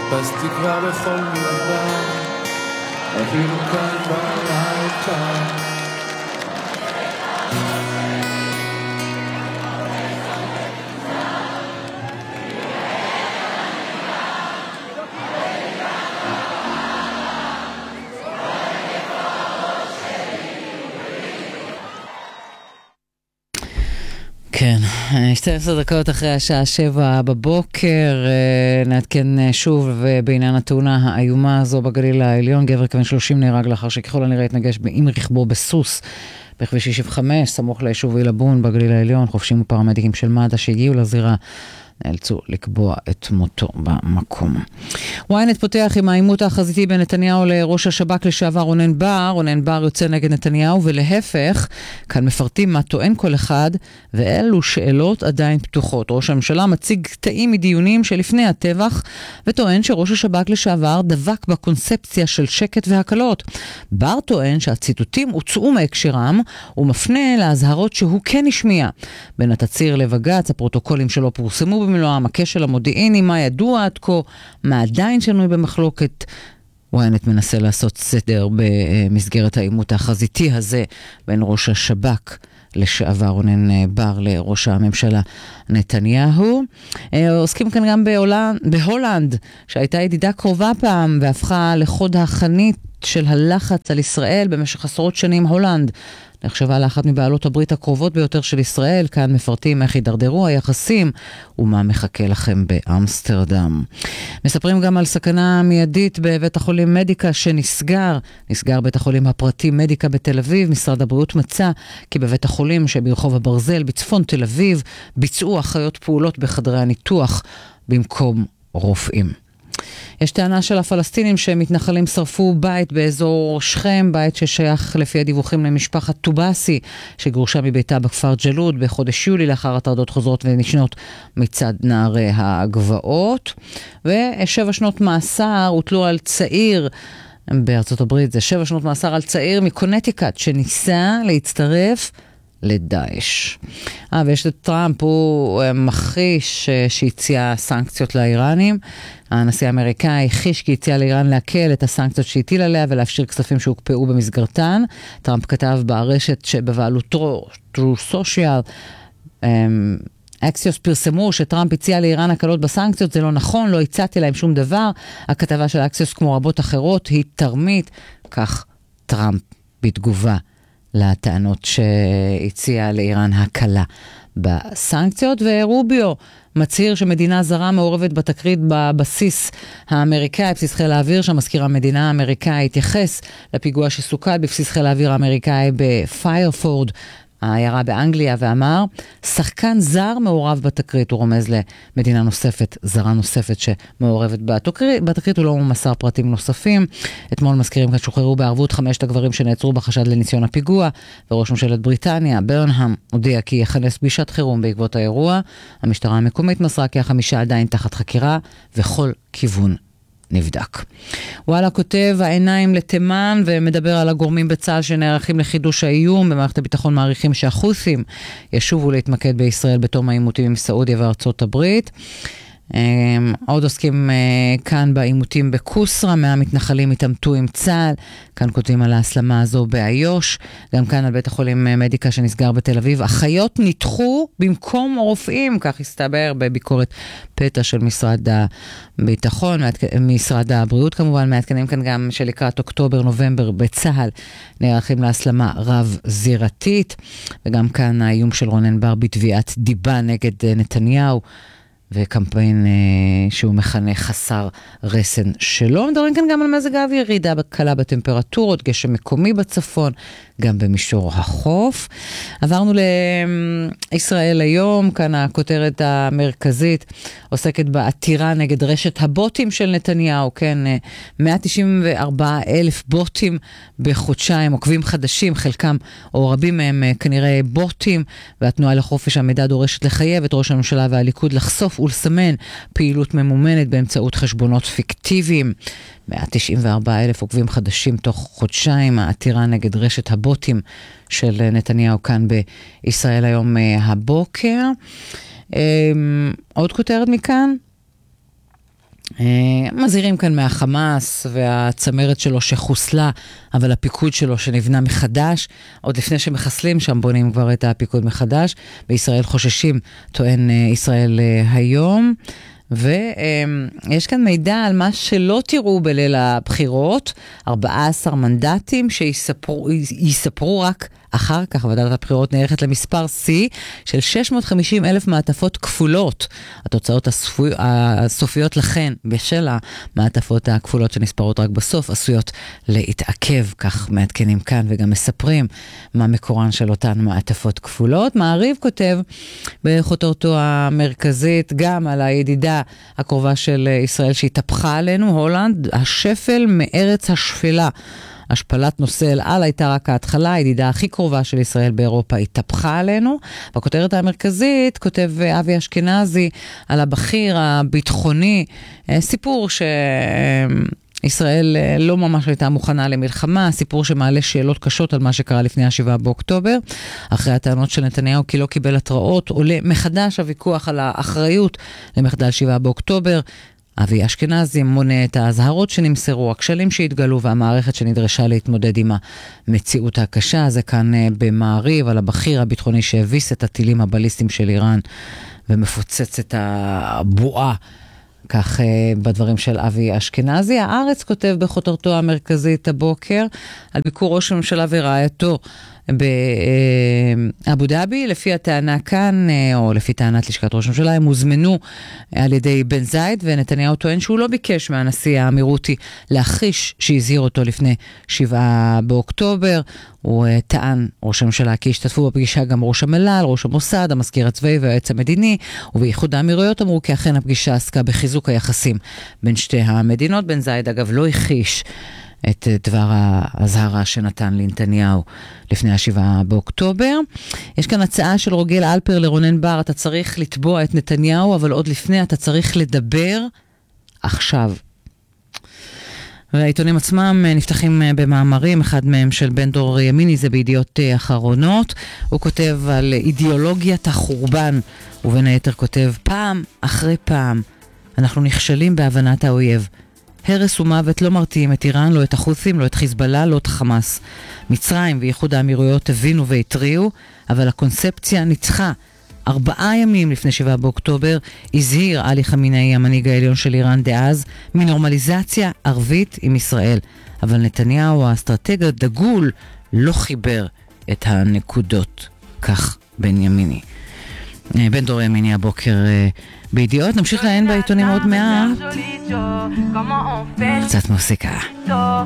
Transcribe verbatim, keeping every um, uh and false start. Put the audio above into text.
חיפשתי כבר בכל מדבר, אפילו כאן בלילה. כן, שתים עשרה דקות אחרי השעה שבע בבוקר, נעדכן שוב בעניין התאונה האיומה הזו בגליל העליון. גבר כבן שלושים נהרג לאחר שככל הנראה התנגש עם רכבו בסוס בכביש שישים וחמש, סמוך ליישוב עילבון בגליל העליון. חובשים ופרמדיקים של מד"א שהגיעו לזירה נאלצו לקבוע את מותו במקום. וויינט פותח עם העימות החזיתי בין נתניהו לראש השב"כ לשעבר רונן בר. רונן בר יוצא נגד נתניהו ולהפך. כאן מפרטים מה טוען כל אחד, ואלו שאלות עדיין פתוחות. ראש הממשלה מציג קטעים מדיונים שלפני הטבח, וטוען שראש השב"כ לשעבר דבק בקונספציה של שקט והקלות. בר טוען שהציטוטים הוצאו מהקשרם, ומפנה להזהרות שהוא כן השמיע. בין התצהיר לבג"ץ, הפרוטוקולים שלו פורסמו במלואם, הכשל המודיעיני, מה ידוע עד כה, מה עדיין שנוי במחלוקת. וויינט מנסה לעשות סדר במסגרת העימות החזיתי הזה בין ראש השב"כ לשעבר רונן בר לראש הממשלה נתניהו. עוסקים כאן גם בהולנד, בהולנד שהייתה ידידה קרובה פעם והפכה לחוד החנית של הלחץ על ישראל במשך עשרות שנים. הולנד נחשבה לאחת מבעלות הברית הקרובות ביותר של ישראל. כאן מפרטים איך הידרדרו היחסים ומה מחכה לכם באמסטרדם. מספרים גם על סכנה מיידית בבית החולים מדיקה שנסגר. נסגר בית החולים הפרטי מדיקה בתל אביב. משרד הבריאות מצא כי בבית החולים שברחוב הברזל בצפון תל אביב ביצעו אחיות פעולות בחדרי הניתוח במקום רופאים. יש טענה של הפלסטינים שמתנחלים שרפו בית באזור שכם, בית ששייך לפי הדיווחים למשפחת טובאסי, שגורשה מביתה בכפר ג'לוד בחודש יולי לאחר הטרדות חוזרות ונשנות מצד נערי הגבעות. ושבע שנות מאסר הוטלו על צעיר בארצות הברית, זה שבע שנות מאסר על צעיר מקונטיקט שניסה להצטרף לדאעש. אה, ויש את טראמפ, הוא מכחיש שהציע סנקציות לאיראנים. הנשיא האמריקאי חיש כי הציע לאיראן להקל את הסנקציות שהטיל עליה ולהפשיר כספים שהוקפאו במסגרתן. טראמפ כתב ברשת שבבעלותו True Social, אקסיוס פרסמו שטראמפ הציע לאיראן הקלות בסנקציות. זה לא נכון, לא הצעתי להם שום דבר. הכתבה של אקסיוס כמו רבות אחרות היא תרמית, כך טראמפ בתגובה לטענות שהציעה לאיראן הקלה בסנקציות. ורוביו מצהיר שמדינה זרה מעורבת בתקרית בבסיס האמריקאי, בסיס חיל האוויר, שהמזכיר המדינה האמריקאי התייחס לפיגוע שסוכל בבסיס חיל האוויר האמריקאי בפיירפורד, העיירה באנגליה, ואמר, שחקן זר מעורב בתקרית. הוא רומז למדינה נוספת, זרה נוספת שמעורבת בתקרית, בתקרית הוא לא מסר פרטים נוספים. אתמול מזכירים כאן שוחררו בערבות חמשת הגברים שנעצרו בחשד לניסיון הפיגוע, וראש ממשלת בריטניה, ברנהאם, הודיע כי יכנס פגישת חירום בעקבות האירוע. המשטרה המקומית מסרה כי החמישה עדיין תחת חקירה, וכל כיוון נבדק. וואלה כותב העיניים לתימן ומדבר על הגורמים בצה"ל שנערכים לחידוש האיום. במערכת הביטחון מעריכים שהחות'ים ישובו להתמקד בישראל בתום העימותים עם סעודיה וארצות הברית. עוד עוסקים כאן בעימותים בקוסרה, מהמתנחלים התעמתו עם צה"ל. כאן כותבים על ההסלמה הזו באיו"ש. גם כאן על בית החולים מדיקה שנסגר בתל אביב, אחיות ניתחו במקום רופאים, כך הסתבר בביקורת פתע של משרד הביטחון, משרד הבריאות כמובן. מעדכנים כאן גם שלקראת אוקטובר נובמבר בצה"ל נערכים להסלמה רב זירתית. וגם כאן האיום של רונן בר בתביעת דיבה נגד נתניהו וקמפיין אה, שהוא מכנה חסר רסן שלו. מדברים כאן גם על מזג האוויר, ירידה קלה בטמפרטורות, גשם מקומי בצפון, גם במישור החוף. עברנו לישראל היום, כאן הכותרת המרכזית עוסקת בעתירה נגד רשת הבוטים של נתניהו. כן, מאה תשעים וארבעה אלף בוטים בחודשיים, עוקבים חדשים, חלקם או רבים מהם כנראה בוטים, והתנועה לחופש המידע דורשת לחייב את ראש הממשלה והליכוד לחשוף ולסמן פעילות ממומנת באמצעות חשבונות פיקטיביים. מאה תשעים וארבעה אלף עוקבים חדשים תוך חודשיים. העתירה נגד רשת הבוטים של נתניהו כאן בישראל היום הבוקר. עוד כותרת מכאן. מזהירים כאן מהחמאס והצמרת שלו שחוסלה, אבל הפיקוד שלו שנבנה מחדש, עוד לפני שמחסלים שם בונים כבר את הפיקוד מחדש. בישראל חוששים, טוען ישראל היום. ויש כאן מידע על מה שלא תראו בליל הבחירות, ארבעה עשר מנדטים שיספרו יספרו רק אחר כך. ועדת הבחירות נערכת למספר C של שש מאות וחמישים אלף מעטפות כפולות. התוצאות הסופי, הסופיות לכן בשל המעטפות הכפולות שנספרות רק בסוף עשויות להתעכב, כך מעדכנים כאן וגם מספרים מה מקורן של אותן מעטפות כפולות. מעריב כותב בכותרתו המרכזית גם על הידידה הקרובה של ישראל שהתהפכה עלינו, הולנד, השפל מארץ השפלה. השפלת נושא אל על הייתה רק ההתחלה, הידידה הכי קרובה של ישראל באירופה התהפכה עלינו. בכותרת המרכזית כותב אבי אשכנזי על הבכיר הביטחוני, סיפור שישראל לא ממש הייתה מוכנה למלחמה, סיפור שמעלה שאלות קשות על מה שקרה לפני השבעה באוקטובר. אחרי הטענות של נתניהו כי לא קיבל התראות, עולה מחדש הוויכוח על האחריות למחדל שבעה באוקטובר. אבי אשכנזי מונה את ההזהרות שנמסרו, הכשלים שהתגלו והמערכת שנדרשה להתמודד עם המציאות הקשה. זה כאן במעריב על הבכיר הביטחוני שהביס את הטילים הבליסטיים של איראן ומפוצץ את הבועה, כך בדברים של אבי אשכנזי. הארץ כותב בכותרתו המרכזית הבוקר על ביקור ראש הממשלה ורעייתו באבו דאבי. לפי הטענה כאן, או לפי טענת לשכת ראש הממשלה, הם הוזמנו על ידי בן זייד, ונתניהו טוען שהוא לא ביקש מהנשיא האמירותי להכחיש שהזהיר אותו לפני שבעה באוקטובר. הוא טען ראש הממשלה כי השתתפו בפגישה גם ראש המל"ל, ראש המוסד, המזכיר הצבאי והיועץ המדיני, ובייחוד האמירויות אמרו כי אכן הפגישה עסקה בחיזוק היחסים בין שתי המדינות. בן זייד אגב לא הכחיש את דבר ההזהרה שנתן לנתניהו לפני השבעה באוקטובר. יש כאן הצעה של רוגל אלפר לרונן בר, אתה צריך לתבוע את נתניהו, אבל עוד לפני אתה צריך לדבר עכשיו. והעיתונים עצמם נפתחים במאמרים, אחד מהם של בן דור ימיני, זה בידיעות אחרונות. הוא כותב על אידיאולוגיית החורבן, ובין היתר כותב, פעם אחרי פעם אנחנו נכשלים בהבנת האויב. הרס ומוות לא מרתיעים את איראן, לא את החות'ים, לא את חיזבאללה, לא את חמאס. מצרים ואיחוד האמירויות הבינו והתריעו, אבל הקונספציה ניצחה. ארבעה ימים לפני שבעה באוקטובר הזהיר עלי חמינאי, המנהיג העליון של איראן דאז, מנורמליזציה ערבית עם ישראל. אבל נתניהו, האסטרטג הדגול, לא חיבר את הנקודות. כך בן ימיני. בן דור ימיני הבוקר בידיעות. נמשיך לעיין בעיתונים עוד מעט. קצת מוסיקה.